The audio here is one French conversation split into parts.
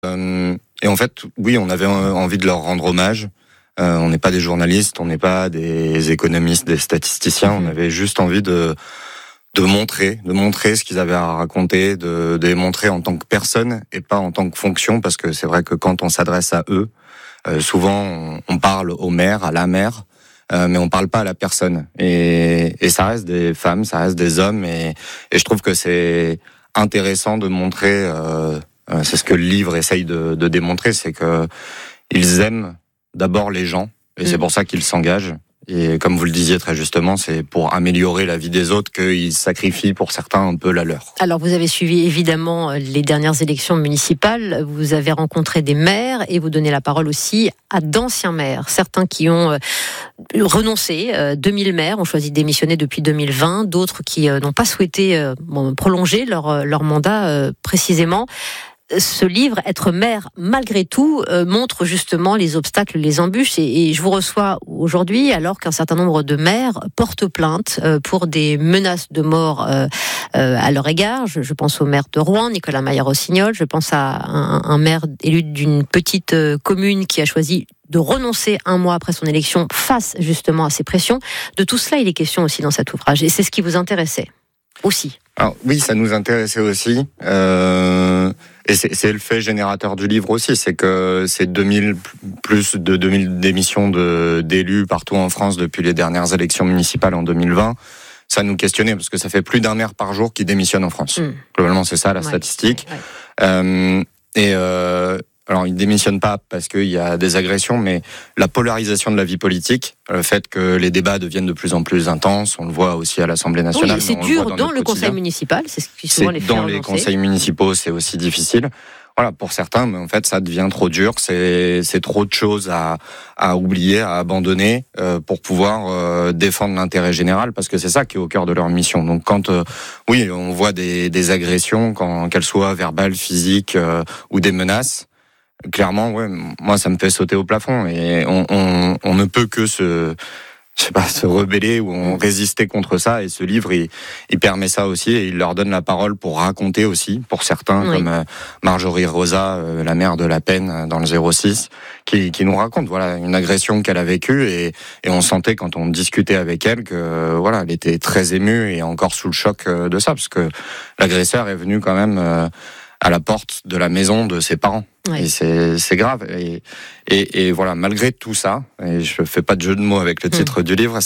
Et en fait, oui, on avait envie de leur rendre hommage. On n'est pas des journalistes, on n'est pas des économistes, des statisticiens. On avait juste envie de montrer ce qu'ils avaient à raconter, de les montrer en tant que personne et pas en tant que fonction, parce que c'est vrai que quand on s'adresse à eux, souvent on parle au maire, à la maire, mais on parle pas à la personne. Et ça reste des femmes, ça reste des hommes, et je trouve que c'est intéressant de montrer. C'est ce que le livre essaye de démontrer, c'est que ils aiment d'abord les gens, et c'est pour ça qu'ils s'engagent. Et comme vous le disiez très justement, c'est pour améliorer la vie des autres qu'ils sacrifient pour certains un peu la leur. Alors vous avez suivi évidemment les dernières élections municipales, vous avez rencontré des maires et vous donnez la parole aussi à d'anciens maires, certains qui ont renoncé, 2000 maires ont choisi de démissionner depuis 2020, d'autres qui n'ont pas souhaité prolonger leur mandat précisément. Ce livre, Être maire malgré tout, montre justement les obstacles, les embûches. Et je vous reçois aujourd'hui alors qu'un certain nombre de maires portent plainte pour des menaces de mort à leur égard. Je pense au maire de Rouen, Nicolas Maillard-Rossignol. Je pense à un maire élu d'une petite commune qui a choisi de renoncer un mois après son élection face justement à ces pressions. De tout cela, il est question aussi dans cet ouvrage. Et c'est ce qui vous intéressait aussi. Alors oui, ça nous intéressait aussi. Et c'est le fait générateur du livre aussi, c'est que c'est plus de 2000 démissions d'élus partout en France depuis les dernières élections municipales en 2020. Ça nous questionnait parce que ça fait plus d'un maire par jour qui démissionne en France. Globalement, c'est ça la statistique. Alors, ils ne démissionnent pas parce qu'il y a des agressions, mais la polarisation de la vie politique, le fait que les débats deviennent de plus en plus intenses, on le voit aussi à l'Assemblée nationale. Oui, c'est dur dans le conseil municipal, c'est ce qui souvent les fait dans les conseils municipaux, c'est aussi difficile. Voilà, pour certains, mais en fait, ça devient trop dur. C'est trop de choses à oublier, à abandonner pour pouvoir défendre l'intérêt général, parce que c'est ça qui est au cœur de leur mission. Donc, quand oui, on voit des agressions, qu'elles soient verbales, physiques ou des menaces. Clairement, ouais, moi ça me fait sauter au plafond, et on ne peut que se rebeller ou résister contre ça, et ce livre il permet ça aussi, et il leur donne la parole pour raconter aussi, pour certains, comme Marjorie Rosa, la mère de la peine dans le 06, qui nous raconte voilà une agression qu'elle a vécue, et on sentait quand on discutait avec elle que voilà, elle était très émue et encore sous le choc de ça, parce que l'agresseur est venu quand même à la porte de la maison de ses parents. Et c'est grave. Et voilà, malgré tout ça, et je fais pas de jeu de mots avec le titre du livre,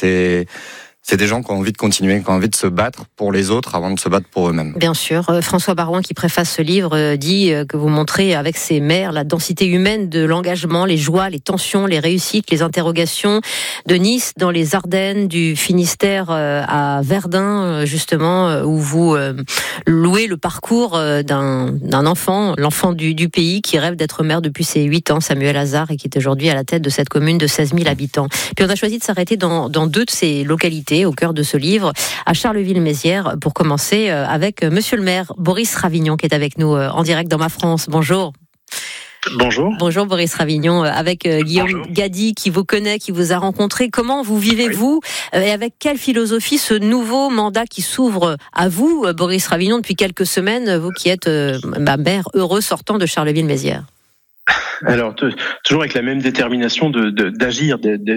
c'est des gens qui ont envie de continuer, qui ont envie de se battre pour les autres avant de se battre pour eux-mêmes. Bien sûr. François Barouin, qui préface ce livre, dit que vous montrez avec ces maires la densité humaine de l'engagement, les joies, les tensions, les réussites, les interrogations de Nice, dans les Ardennes, du Finistère à Verdun, justement, où vous louez le parcours d'un enfant, l'enfant du pays, qui rêve d'être maire depuis ses 8 ans, Samuel Hazard, et qui est aujourd'hui à la tête de cette commune de 16 000 habitants. Puis on a choisi de s'arrêter dans deux de ces localités, au cœur de ce livre, à Charleville-Mézières, pour commencer avec Monsieur le maire Boris Ravignon, qui est avec nous en direct dans Ma France. Bonjour. Bonjour. Bonjour Boris Ravignon, avec Guillaume Gady, qui vous connaît, qui vous a rencontré. Comment vous vivez-vous et avec quelle philosophie ce nouveau mandat qui s'ouvre à vous, Boris Ravignon, depuis quelques semaines, vous qui êtes maire heureux sortant de Charleville-Mézières? Alors, toujours avec la même détermination d'agir,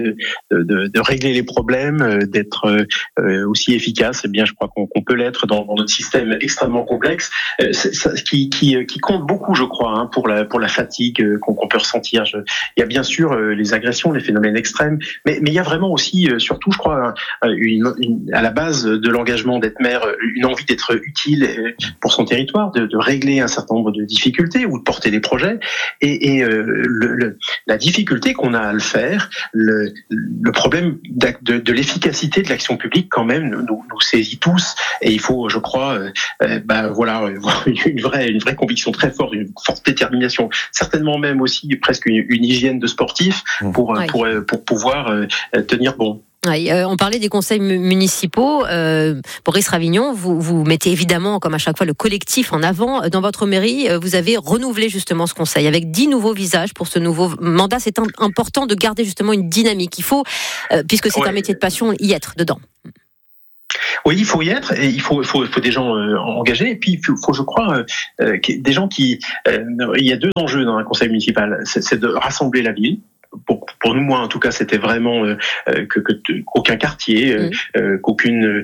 de régler les problèmes, d'être aussi efficace. Eh bien, je crois qu'on peut l'être dans notre système extrêmement complexe, qui compte beaucoup, je crois, pour la fatigue qu'on peut ressentir. Il y a bien sûr les agressions, les phénomènes extrêmes, mais il y a vraiment aussi, surtout, je crois, à la base de l'engagement d'être maire, une envie d'être utile pour son territoire, de régler un certain nombre de difficultés ou de porter des projets. Et la difficulté qu'on a à le faire, le problème de l'efficacité de l'action publique quand même nous saisit tous, et il faut, je crois, voilà, une vraie conviction très forte, une forte détermination, certainement même aussi presque une hygiène de sportif pour pouvoir tenir bon. Oui, on parlait des conseils municipaux. Boris Ravignon, vous mettez évidemment, comme à chaque fois, le collectif en avant. Dans votre mairie, vous avez renouvelé justement ce conseil avec 10 nouveaux visages pour ce nouveau mandat. C'est important de garder justement une dynamique. Il faut, puisque c'est un métier de passion, y être dedans. Oui, il faut y être, et il faut des gens engagés, et puis il faut je crois, des gens qui. Il y a deux enjeux dans un conseil municipal, c'est de rassembler la ville. Pour nous, moi en tout cas, c'était vraiment qu'aucun quartier, qu'aucune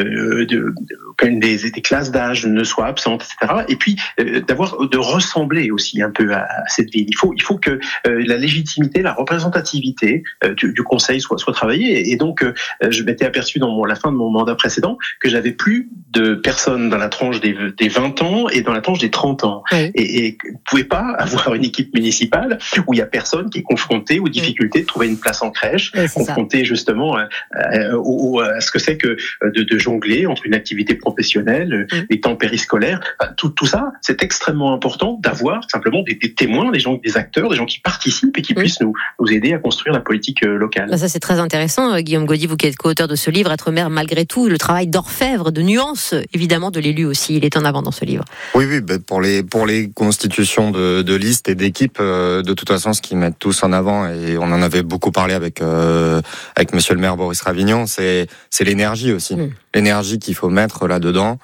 des classes d'âge ne soit absente, etc. Et puis de ressembler aussi un peu à cette ville. Il faut que la légitimité, la représentativité du conseil soit travaillée. Et donc, je m'étais aperçu dans la fin de mon mandat précédent que j'avais plus de personnes dans la tranche des 20 ans et dans la tranche des 30 ans. Oui. Et vous pouvez pas avoir une équipe municipale où il y a personne qui est confronté aux difficultés de trouver une place en crèche, confronté justement à ce que c'est que de jongler entre une activité professionnelle, les temps périscolaires. Tout ça, c'est extrêmement important d'avoir simplement des témoins, des acteurs, des gens qui participent et qui puissent nous aider à construire la politique locale. Ça, c'est très intéressant. Guillaume Gaudy, vous qui êtes co-auteur de ce livre, Être maire malgré tout, le travail d'orfèvre, de nuance, évidemment, de l'élu aussi. Il est en avant dans ce livre. Oui, pour les constitutions de listes et d'équipes, de toute façon, ce qu'ils mettent tous en avant, et on en avait beaucoup parlé avec monsieur le maire Boris Ravignon, c'est l'énergie aussi. L'énergie qu'il faut mettre là-dedans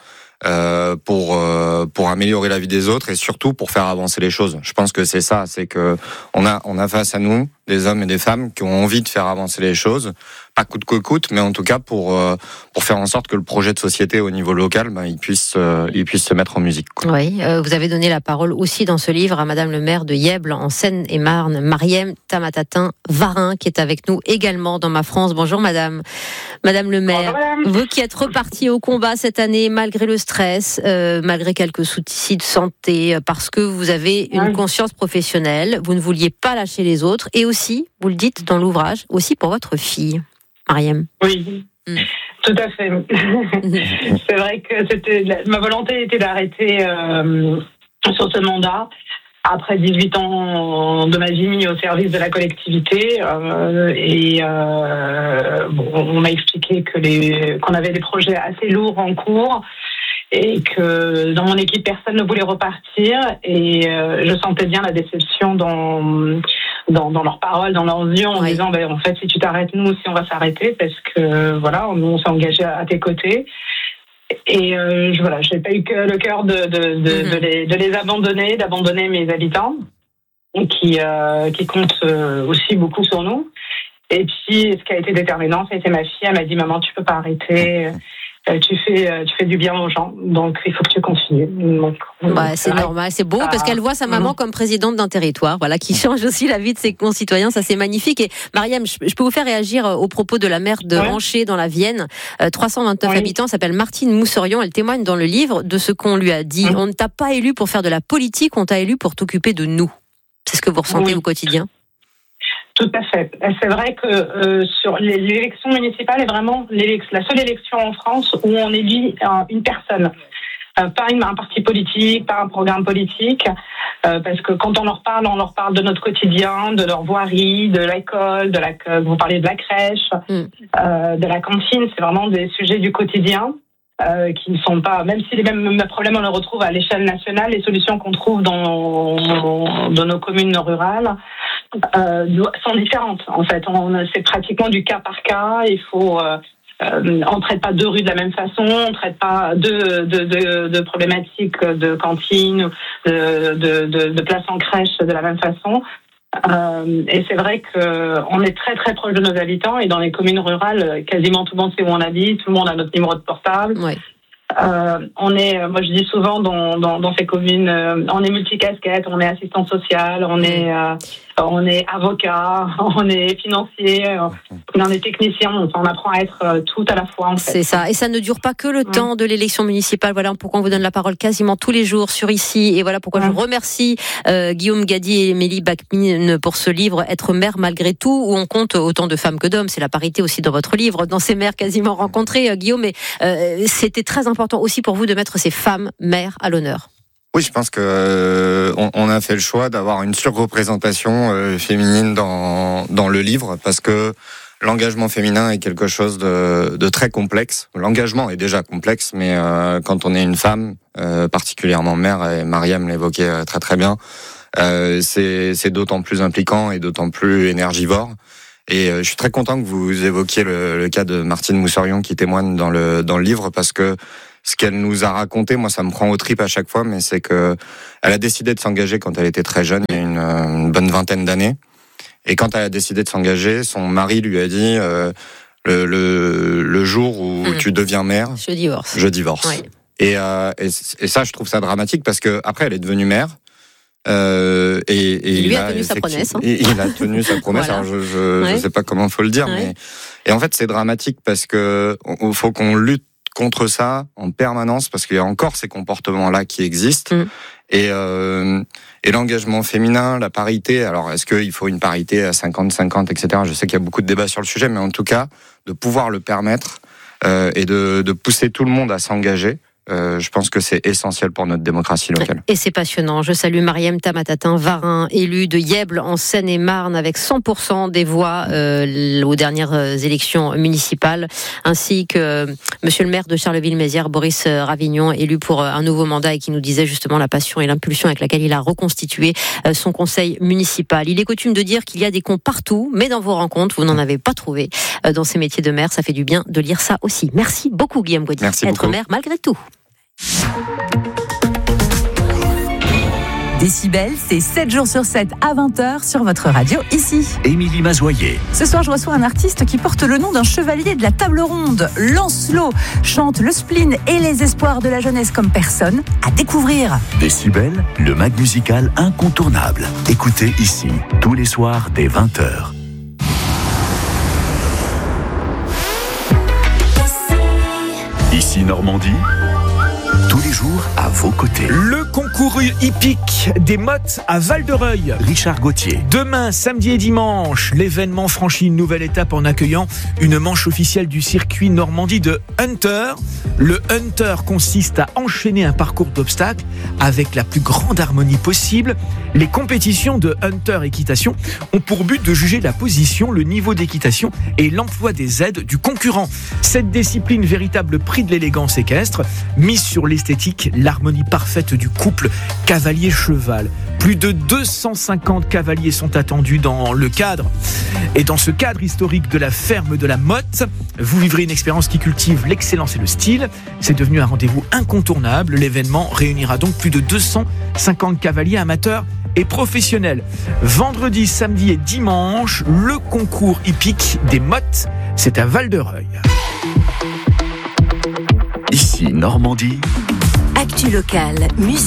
pour améliorer la vie des autres et surtout pour faire avancer les choses. Je pense que c'est ça, c'est que on a face à nous des hommes et des femmes qui ont envie de faire avancer les choses, pas coûte que coûte, mais en tout cas pour faire en sorte que le projet de société au niveau local, il puisse se mettre en musique, quoi. Oui, vous avez donné la parole aussi dans ce livre à Madame le maire de Yèble en Seine-et-Marne, Mariem Tamatatin-Varin, qui est avec nous également dans Ma France. Bonjour Madame le maire. Bonjour, madame. Vous qui êtes repartie au combat cette année malgré le stress, malgré quelques soucis de santé, parce que vous avez une conscience professionnelle, vous ne vouliez pas lâcher les autres, et aussi, vous le dites dans l'ouvrage, aussi pour votre fille, Mariem. Oui, tout à fait. C'est vrai que ma volonté était d'arrêter sur ce mandat. Après 18 ans de ma vie mis au service de la collectivité, on m'a expliqué qu'on avait des projets assez lourds en cours et que dans mon équipe personne ne voulait repartir, et je sentais bien la déception dans leurs paroles, dans leurs yeux, en disant en fait si tu t'arrêtes, nous aussi on va s'arrêter, parce que voilà, on s'est engagé à tes côtés. Et je n'ai pas eu le cœur de les abandonner, d'abandonner mes habitants qui comptent aussi beaucoup sur nous. Et puis ce qui a été déterminant, ça a été ma fille. Elle m'a dit: maman, tu peux pas arrêter. Tu fais du bien aux gens, donc il faut que tu continues. Donc, c'est normal, c'est beau, parce qu'elle voit sa maman comme présidente d'un territoire, qui change aussi la vie de ses concitoyens. Ça, c'est magnifique. Et Mariem, je peux vous faire réagir aux propos de la maire de Hanché dans la Vienne. 329 habitants, s'appelle Martine Mousserion. Elle témoigne dans le livre de ce qu'on lui a dit. On ne t'a pas élu pour faire de la politique, on t'a élu pour t'occuper de nous. C'est ce que vous ressentez au quotidien? Tout à fait. C'est vrai que sur l'élection municipale est vraiment la seule élection en France où on élit une personne, pas un parti politique, pas un programme politique, parce que quand on leur parle de notre quotidien, de leur voirie, de l'école, vous parlez de la crèche, de la cantine. C'est vraiment des sujets du quotidien. Qui ne sont pas, même si les mêmes problèmes on les retrouve à l'échelle nationale, les solutions qu'on trouve dans nos communes rurales sont différentes. En fait, c'est pratiquement du cas par cas. Il faut, on traite pas deux rues de la même façon, on traite pas de problématiques de cantine, de place en crèche de la même façon. Et c'est vrai qu'on est très très proche de nos habitants, et dans les communes rurales, quasiment tout le monde sait où on habite, tout le monde a notre numéro de portable. Moi je dis souvent dans ces communes, on est multicasquette, on est assistant social, on est avocat, on est financier, on est technicien, on apprend à être tout à la fois, en fait. C'est ça, et ça ne dure pas que le temps de l'élection municipale. Voilà pourquoi on vous donne la parole quasiment tous les jours sur ici, et voilà pourquoi je remercie Guillaume Gaudy et Émilie Bachmine pour ce livre Être maire malgré tout, où on compte autant de femmes que d'hommes. C'est la parité aussi dans votre livre, dans ces maires quasiment rencontrés, Guillaume, mais c'était très important aussi pour vous de mettre ces femmes maires à l'honneur. Oui, je pense que on a fait le choix d'avoir une surreprésentation féminine dans le livre, parce que l'engagement féminin est quelque chose de très complexe. L'engagement est déjà complexe, mais quand on est une femme, particulièrement mère, et Mariem l'évoquait très très bien, c'est d'autant plus impliquant et d'autant plus énergivore. Et je suis très content que vous évoquiez le cas de Martine Mousserion qui témoigne dans le livre, parce que ce qu'elle nous a raconté, moi, ça me prend aux tripes à chaque fois, mais c'est que elle a décidé de s'engager quand elle était très jeune, il y a une bonne vingtaine d'années. Et quand elle a décidé de s'engager, son mari lui a dit le jour où tu deviens mère, je divorce. Oui. Et ça, je trouve ça dramatique, parce que après, elle est devenue mère. Et lui a tenu sa promesse. Il a tenu sa promesse. Voilà. Alors je sais pas comment faut le dire, mais et en fait, c'est dramatique parce que faut qu'on lutte contre ça en permanence, parce qu'il y a encore ces comportements-là qui existent. Et l'engagement féminin, la parité, alors est-ce qu'il faut une parité à 50-50, etc. Je sais qu'il y a beaucoup de débats sur le sujet, mais en tout cas, de pouvoir le permettre et de pousser tout le monde à s'engager, je pense que c'est essentiel pour notre démocratie locale. Et c'est passionnant. Je salue Mariem Tamatatin-Varin, élue de Yèble en Seine-et-Marne, avec 100% des voix aux dernières élections municipales, ainsi que monsieur le maire de Charleville-Mézières, Boris Ravignon, élu pour un nouveau mandat, et qui nous disait justement la passion et l'impulsion avec laquelle il a reconstitué son conseil municipal. Il est coutume de dire qu'il y a des cons partout, mais dans vos rencontres, vous n'en avez pas trouvé. Dans ces métiers de maire, ça fait du bien de lire ça aussi. Merci beaucoup, Guillaume Gaudier. Merci beaucoup. Être maire malgré tout. Décibel, c'est 7 jours sur 7 à 20h sur votre radio ici. Émilie Mazoyer. Ce soir, je reçois un artiste qui porte le nom d'un chevalier de la table ronde. Lancelot chante le spleen et les espoirs de la jeunesse comme personne. À découvrir. Décibel, le mag musical incontournable. Écoutez ici, tous les soirs dès 20h. Ici Normandie, tous les jours à vos côtés. Le concours hippique des mottes à Val-de-Reuil. Richard Gauthier. Demain, samedi et dimanche, l'événement franchit une nouvelle étape en accueillant une manche officielle du circuit Normandie de Hunter. Le Hunter consiste à enchaîner un parcours d'obstacles avec la plus grande harmonie possible. Les compétitions de Hunter Équitation ont pour but de juger la position, le niveau d'équitation et l'emploi des aides du concurrent. Cette discipline, véritable prix de l'élégance équestre, mise sur l'esthétique, l'harmonie parfaite du couple cavalier-cheval. Plus de 250 cavaliers sont attendus dans le cadre. Et dans ce cadre historique de la ferme de la Motte, vous vivrez une expérience qui cultive l'excellence et le style. C'est devenu un rendez-vous incontournable. L'événement réunira donc plus de 250 cavaliers amateurs et professionnels. Vendredi, samedi et dimanche, le concours hippique des Mottes, c'est à Val-de-Reuil. Ici Normandie. Actu locale, musique.